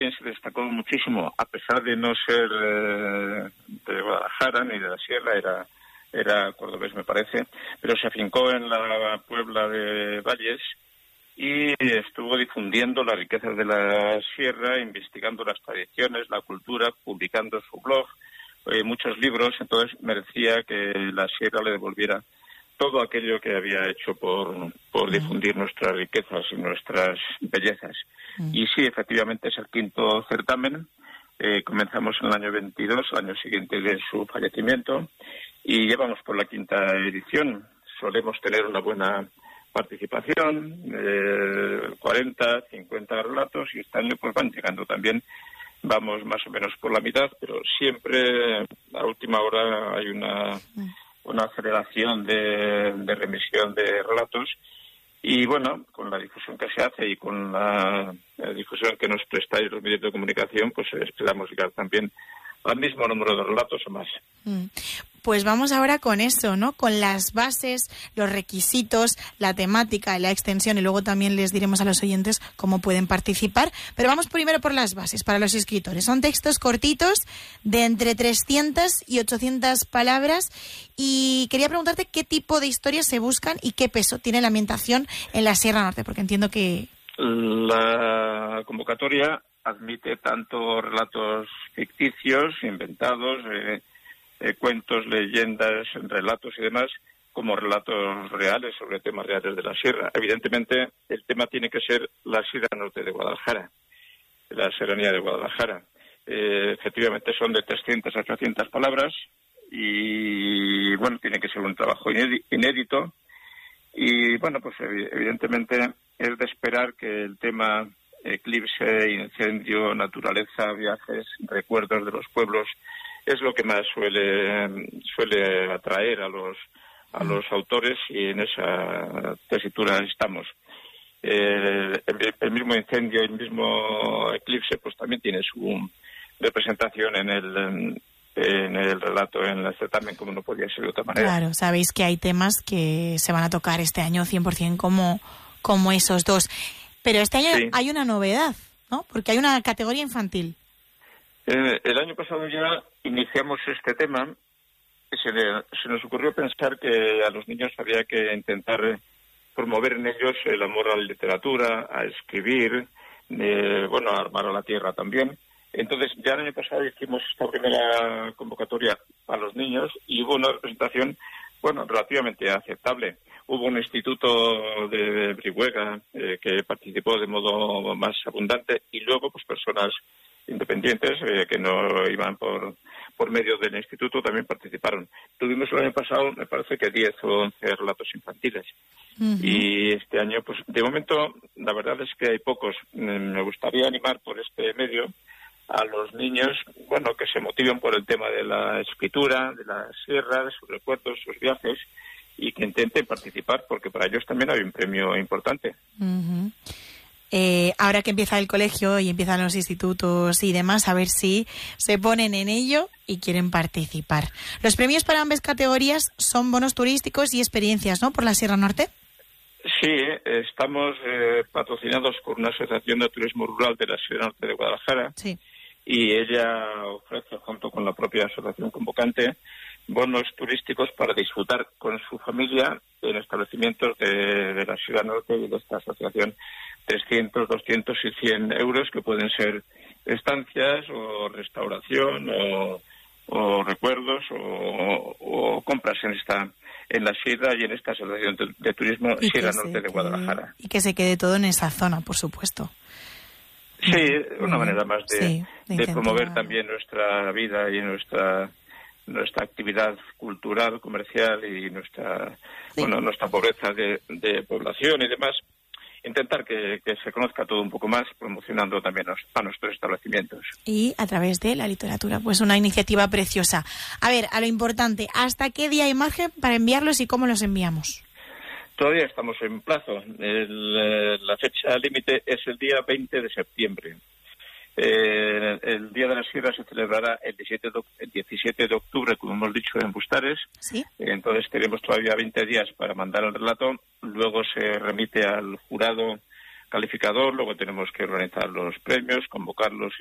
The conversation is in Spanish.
se destacó muchísimo, a pesar de no ser de Guadalajara ni de la Sierra, era cordobés, me parece, pero se afincó en la Puebla de Valles y estuvo difundiendo las riquezas de la Sierra, investigando las tradiciones, la cultura, publicando su blog, muchos libros. Entonces merecía que la Sierra le devolviera todo aquello que había hecho por difundir nuestras riquezas y nuestras bellezas. Y sí, efectivamente es el quinto certamen. Comenzamos en el año 22, el año siguiente de su fallecimiento, y llevamos por la quinta edición. Solemos tener una buena participación, 40, 50 relatos, y este año pues van llegando también. Vamos más o menos por la mitad, pero siempre a última hora hay una aceleración de remisión de relatos. Y bueno, con la difusión que se hace y con la difusión que nos prestáis los medios de comunicación, pues esperamos llegar también al mismo número de relatos o más. Pues vamos ahora con eso, ¿no? Con las bases, los requisitos, la temática, la extensión, y luego también les diremos a los oyentes cómo pueden participar. Pero vamos primero por las bases para los escritores. Son textos cortitos de entre 300 y 800 palabras, y quería preguntarte qué tipo de historias se buscan y qué peso tiene la ambientación en la Sierra Norte, porque entiendo que... La convocatoria admite tanto relatos ficticios, inventados, cuentos, leyendas, relatos y demás, como relatos reales sobre temas reales de la Sierra. Evidentemente, el tema tiene que ser la Sierra Norte de Guadalajara, la serranía de Guadalajara. Efectivamente son de 300 a 800 palabras y, bueno, tiene que ser un trabajo inédito. Y, bueno, pues evidentemente es de esperar que el tema eclipse, incendio, naturaleza, viajes, recuerdos de los pueblos es lo que más suele atraer a los autores, y en esa tesitura estamos. El mismo incendio, el mismo eclipse, pues también tiene su representación en el relato, en el certamen, como no podía ser de otra manera. Claro, sabéis que hay temas que se van a tocar este año 100% como esos dos. Pero este año sí hay una novedad, ¿no? Porque hay una categoría infantil. El año pasado ya iniciamos este tema. Se nos ocurrió pensar que a los niños había que intentar promover en ellos el amor a la literatura, a escribir, a armar a la tierra también. Entonces, ya el año pasado hicimos esta primera convocatoria a los niños y hubo una representación, relativamente aceptable. Hubo un instituto de Brihuega que participó de modo más abundante, y luego pues personas independientes que no iban por medio del instituto también participaron. Tuvimos el año pasado, me parece que 10 o 11 relatos infantiles. Y este año, pues de momento, la verdad es que hay pocos. Me gustaría animar por este medio a los niños, que se motiven por el tema de la escritura, de la sierra, de sus recuerdos, sus viajes, y que intenten participar, porque para ellos también hay un premio importante. Ahora que empieza el colegio y empiezan los institutos y demás, a ver si se ponen en ello y quieren participar. Los premios para ambas categorías son bonos turísticos y experiencias, ¿no?, por la Sierra Norte. Sí, estamos patrocinados por una asociación de turismo rural de la Sierra Norte de Guadalajara. Sí. Y ella ofrece, junto con la propia asociación convocante, bonos turísticos para disfrutar con su familia en establecimientos de la Sierra Norte y de esta asociación. 300, 200 y 100 euros, que pueden ser estancias o restauración o recuerdos o compras en la sierra y en esta asociación de turismo Sierra Norte de Guadalajara. Y que se quede todo en esa zona, por supuesto. Sí, una manera más de promover también nuestra vida y nuestra actividad cultural, comercial y nuestra pobreza de población y demás. Intentar que se conozca todo un poco más, promocionando también a nuestros establecimientos. Y a través de la literatura, pues una iniciativa preciosa. A ver, a lo importante, ¿hasta qué día hay margen para enviarlos y cómo los enviamos? Todavía estamos en plazo. La fecha límite es el día 20 de septiembre. El Día de la Sierra se celebrará el 17 de octubre, como hemos dicho, en Bustares. ¿Sí? Entonces tenemos todavía 20 días para mandar el relato. Luego se remite al jurado calificador, luego tenemos que organizar los premios, convocarlos